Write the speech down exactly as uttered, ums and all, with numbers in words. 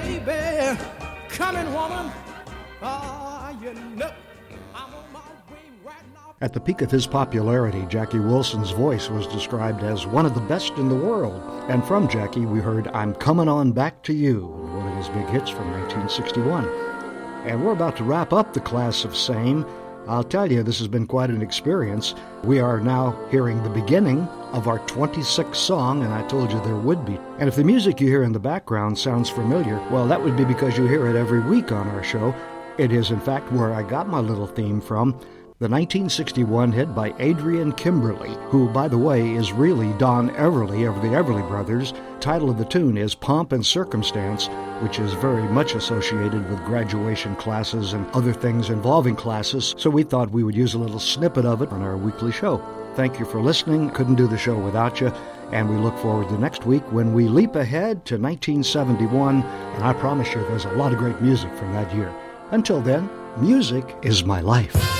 baby, coming woman, ah, you know, I'm on my way right now. At the peak of his popularity, Jackie Wilson's voice was described as one of the best in the world. And from Jackie, we heard I'm Coming On Back to You, one of his big hits from nineteen sixty-one. And we're about to wrap up the class of Same. I'll tell you, this has been quite an experience. We are now hearing the beginning of our twenty-sixth song, and I told you there would be. And if the music you hear in the background sounds familiar, well, that would be because you hear it every week on our show. It is, in fact, where I got my little theme from, the nineteen sixty-one hit by Adrian Kimberly, who, by the way, is really Don Everly of the Everly Brothers. Title of the tune is Pomp and Circumstance, which is very much associated with graduation classes and other things involving classes, so we thought we would use a little snippet of it on our weekly show. Thank you for listening. Couldn't do the show without you, and we look forward to next week when we leap ahead to nineteen seventy-one, and I promise you there's a lot of great music from that year. Until then, music is my life.